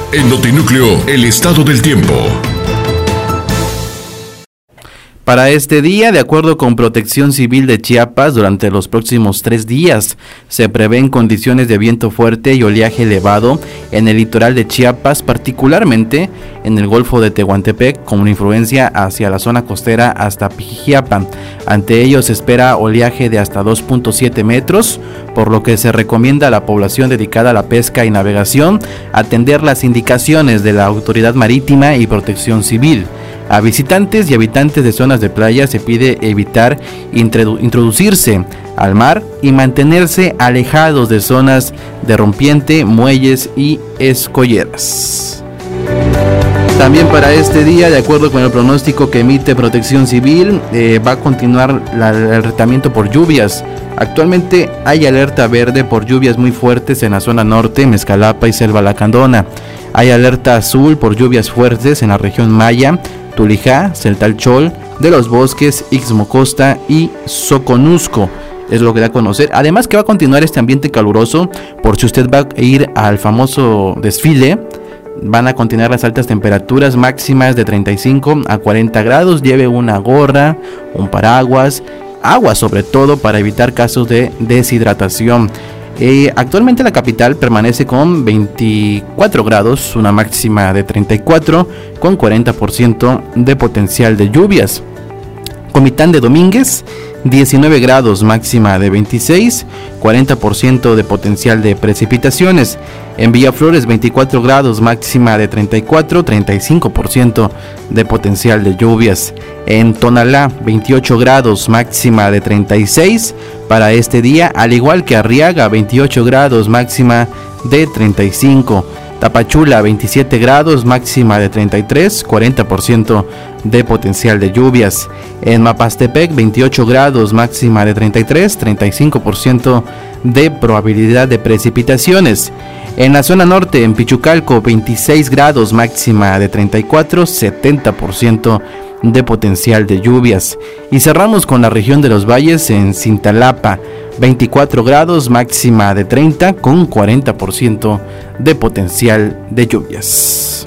En Notinúcleo, el estado del tiempo. Para este día, de acuerdo con Protección Civil de Chiapas, durante los próximos 3 días se prevén condiciones de viento fuerte y oleaje elevado en el litoral de Chiapas, particularmente en el Golfo de Tehuantepec, con una influencia hacia la zona costera hasta Pijijiapan. Ante ello se espera oleaje de hasta 2.7 metros, por lo que se recomienda a la población dedicada a la pesca y navegación atender las indicaciones de la Autoridad Marítima y Protección Civil. A visitantes y habitantes de zonas de playa se pide evitar introducirse al mar y mantenerse alejados de zonas de rompiente, muelles y escolleras. También para este día, de acuerdo con el pronóstico que emite Protección Civil, va a continuar el alertamiento por lluvias. Actualmente hay alerta verde por lluvias muy fuertes en la zona norte, Mezcalapa y Selva Lacandona. Hay alerta azul por lluvias fuertes en la región Maya, Tulijá, Celtalchol, de los Bosques, Ixmocosta y Soconusco. Es lo que da a conocer. Además que va a continuar este ambiente caluroso por si usted va a ir al famoso desfile. Van a continuar las altas temperaturas máximas de 35 a 40 grados. Lleve una gorra, un paraguas, agua sobre todo para evitar casos de deshidratación. Actualmente la capital permanece con 24 grados, una máxima de 34, con 40% de potencial de lluvias. Comitán de Domínguez, 19 grados, máxima de 26, 40% de potencial de precipitaciones. En Villaflores, 24 grados, máxima de 34, 35% de potencial de lluvias. En Tonalá, 28 grados, máxima de 36 para este día, al igual que Arriaga, 28 grados, máxima de 35. Tapachula, 27 grados, máxima de 33, 40% de potencial de lluvias. En Mapastepec, 28 grados, máxima de 33, 35% de probabilidad de precipitaciones. En la zona norte, en Pichucalco, 26 grados, máxima de 34, 70% de potencial de lluvias. Y cerramos con la región de los valles en Cintalapa, 24 grados, máxima de 30 con 40% de potencial de lluvias.